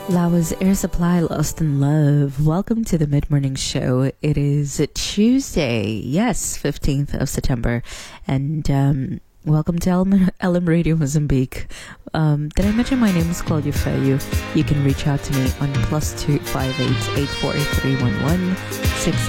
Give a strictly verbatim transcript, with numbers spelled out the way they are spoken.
That was Air Supply, Lost in Love. Welcome to the Mid-Morning Show. It is Tuesday, yes, fifteenth of September. And um, welcome to L M, L M Radio Mozambique. Um, did I mention my name is Claudia Feyu? You can reach out to me on plus two five eight eight four eight three one one six